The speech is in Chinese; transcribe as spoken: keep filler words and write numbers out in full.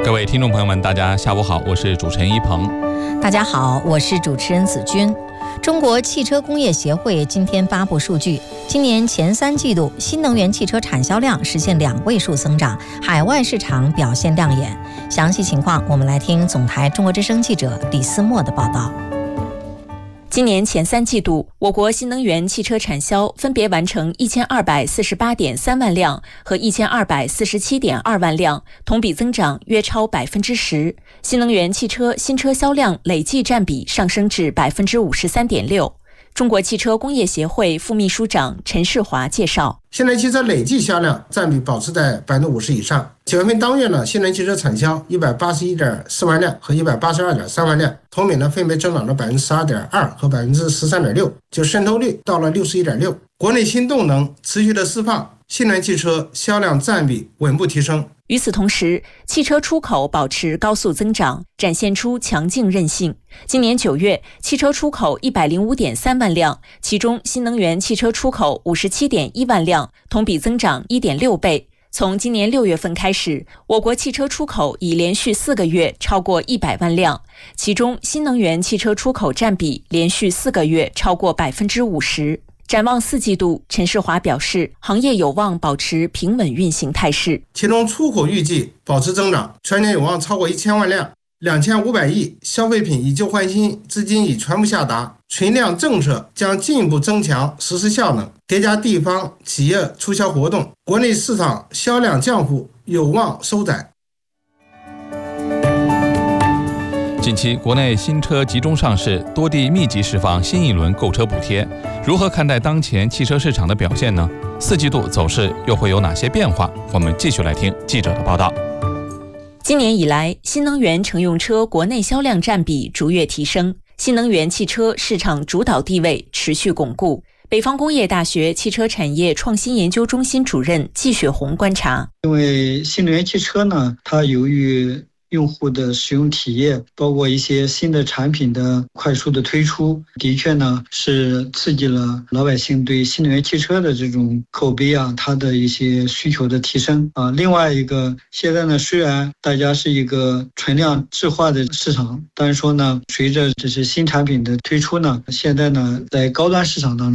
各位听众朋友们，大家下午好，我是主持人一鹏。 大家好，我是主持人子君。中国汽车工业协会今天发布数据，今年前三季度新能源汽车产销量实现两位数增长，海外市场表现亮眼。详细情况，我们来听总台中国之声记者李思墨的报道。 今年前三季度，我国新能源汽车产销分别完成一千二百四十八点三万辆和一千二百四十七点二万辆，同比增长约超百分之十。新能源汽车新车销量累计占比上升至百分之五十三点六。中国汽车工业协会副秘书长陈世华介绍， 新能源汽车累计销量占比保持在百分之五十以上。九月份当月呢，新能源汽车产销一百八十一点四万辆和一百八十二点三万辆，同比呢分别增长了百分之十二点二和百分之十三点六，就渗透率到了六十一点六。国内新动能持续的释放，新能源汽车销量占比稳步提升。 与此同时，汽车出口保持高速增长，展现出强劲韧性。今年九月，汽车出口一百零五点三万辆，其中新能源汽车出口五十七点一万辆，同比增长一点六倍。从今年六月份开始，我国汽车出口已连续四个月超过一百万辆，其中新能源汽车出口占比连续四个月超过百分之五十。展望四季度，陈世华表示，行业有望保持平稳运行态势。 其中出口预计保持增长，全年有望超过一千万辆，两千五百亿消费品以旧换新资金已全部下达，存量政策将进一步增强实施效能，叠加地方企业促销活动，国内市场销量降幅有望收窄。 近期国内新车集中上市，多地密集释放新一轮购车补贴，如何看待当前汽车市场的表现呢？四季度走势又会有哪些变化？我们继续来听记者的报道。 今年以来，新能源乘用车国内销量占比逐月提升，新能源汽车市场主导地位持续巩固。北方工业大学汽车产业创新研究中心主任季雪红观察， 因为新能源汽车呢，它由于用户的使用体验，包括一些新的产品的快速的推出，的确呢是刺激了老百姓对新能源汽车的这种口碑啊，它的一些需求的提升啊。另外一个，现在呢虽然大家是一个存量置换的市场，但是说呢，随着这些新产品的推出呢，现在呢在高端市场当中